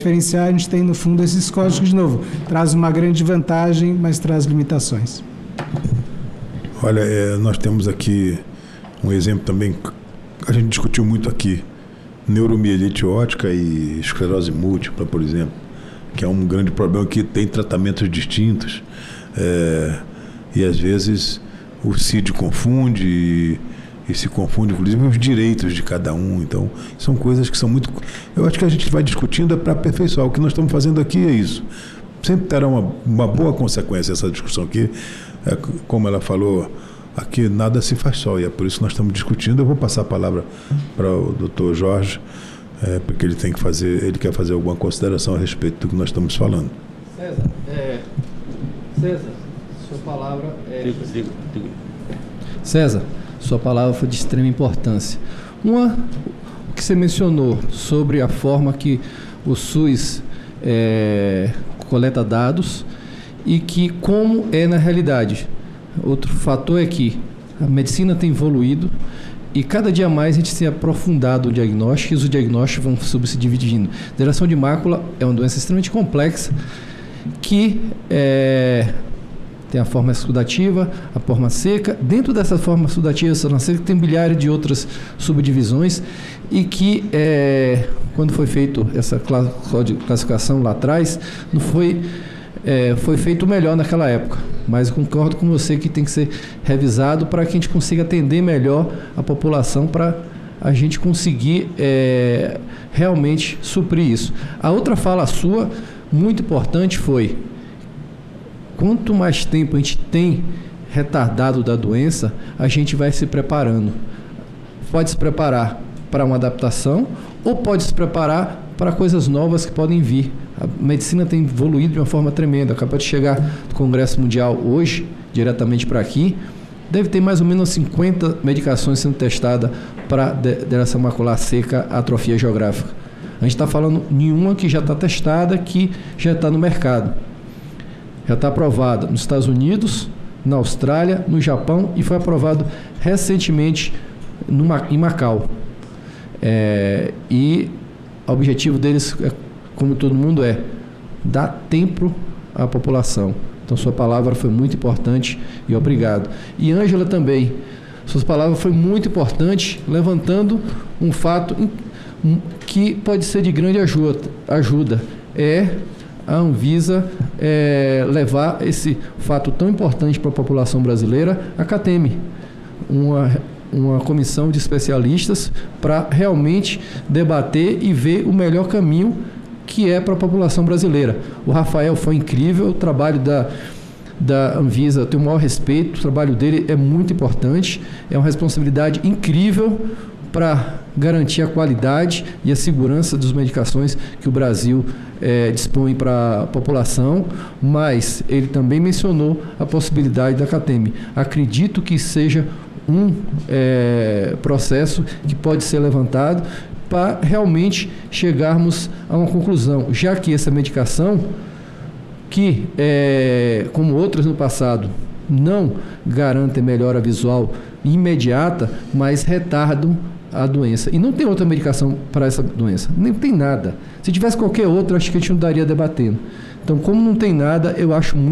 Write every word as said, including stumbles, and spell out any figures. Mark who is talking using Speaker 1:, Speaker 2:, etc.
Speaker 1: diferenciar, a gente tem no fundo esses códigos de novo. Traz uma grande vantagem, mas traz limitações.
Speaker 2: Olha, é, nós temos aqui um exemplo também, a gente discutiu muito aqui, neuromielite ótica e esclerose múltipla, por exemplo, que é um grande problema que tem tratamentos distintos, é, e às vezes o C I D confunde e, e se confunde, inclusive, os direitos de cada um. Então, são coisas que são muito... Eu acho que a gente vai discutindo para aperfeiçoar. O que nós estamos fazendo aqui é isso. Sempre terá uma, uma boa consequência essa discussão aqui. É, como ela falou, aqui nada se faz só, e é por isso que nós estamos discutindo. Eu vou passar a palavra para o doutor Jorge, é, porque ele tem que fazer, ele quer fazer alguma consideração a respeito do que nós estamos falando.
Speaker 3: César, é, César, sua palavra é... Digo, digo, digo. César, sua palavra foi de extrema importância. Uma, o que você mencionou sobre a forma que o SUS é, coleta dados e que como é na realidade. Outro fator é que a medicina tem evoluído e cada dia mais a gente tem aprofundado o diagnóstico e os diagnósticos vão subdividindo. Degeneração de mácula é uma doença extremamente complexa que é, tem a forma exudativa, a forma seca. Dentro dessa forma exudativa, essa seca, tem milhares de outras subdivisões e que, é, quando foi feito essa classificação lá atrás, não foi, é, foi feito melhor naquela época. Mas eu concordo com você que tem que ser revisado para que a gente consiga atender melhor a população, para a gente conseguir é, realmente suprir isso. A outra fala sua, muito importante, foi: quanto mais tempo a gente tem retardado da doença, a gente vai se preparando. Pode se preparar para uma adaptação ou pode se preparar para coisas novas que podem vir. A medicina tem evoluído de uma forma tremenda. Acabou de chegar do Congresso Mundial hoje, diretamente para aqui. Deve ter mais ou menos cinquenta medicações sendo testadas para degeneração macular seca, atrofia geográfica. A gente está falando de uma que já está testada, que já está no mercado. Já está aprovada nos Estados Unidos, na Austrália, no Japão e foi aprovado recentemente no, em Macau. É, e o objetivo deles, é, como todo mundo, é dar tempo à população. Então, sua palavra foi muito importante e obrigado. E Ângela também, suas palavras foi muito importante, levantando um fato que pode ser de grande ajuda, ajuda é a Anvisa é, levar esse fato tão importante para a população brasileira, a CATEM, uma, uma comissão de especialistas para realmente debater e ver o melhor caminho que é para a população brasileira. O Rafael foi incrível, o trabalho da, da Anvisa, eu tenho o maior respeito, o trabalho dele é muito importante, é uma responsabilidade incrível para garantir a qualidade e a segurança das medicações que o Brasil é, dispõe para a população, mas ele também mencionou a possibilidade da CATEM. Acredito que seja um é, processo que pode ser levantado para realmente chegarmos a uma conclusão, já que essa medicação, que é, como outras no passado, não garante melhora visual imediata, mas retardam a doença. E não tem outra medicação para essa doença. Nem tem nada. Se tivesse qualquer outra, acho que a gente não estaria debatendo. Então, como não tem nada, eu acho muito